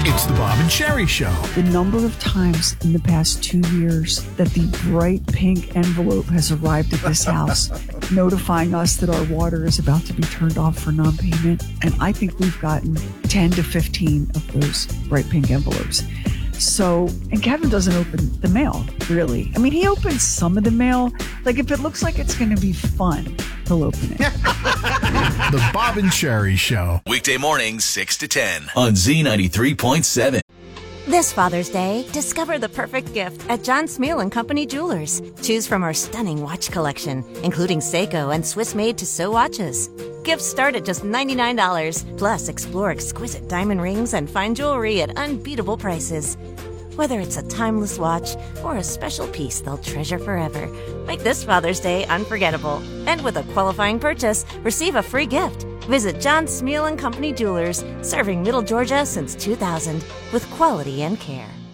It's the Bob and Sherry Show. The number of times in the past 2 years that the bright pink envelope has arrived at this house notifying us that our water is about to be turned off for non-payment. And I think we've gotten 10 to 15 of those bright pink envelopes. So, and Kevin doesn't open the mail, really. I mean, he opens some of the mail. Like, if it looks like it's going to be fun, he'll open it. The Bob and Sherry Show. Weekday mornings, 6 to 10 on Z93.7. This Father's Day, discover the perfect gift at John Smeal & Company Jewelers. Choose from our stunning watch collection, including Seiko and Swiss-made Tissot watches. Gifts start at just $99. Plus, explore exquisite diamond rings and fine jewelry at unbeatable prices. Whether it's a timeless watch or a special piece they'll treasure forever, make this Father's Day unforgettable. And with a qualifying purchase, receive a free gift. Visit John Smeal & Company Jewelers, serving Middle Georgia since 2000 with quality and care.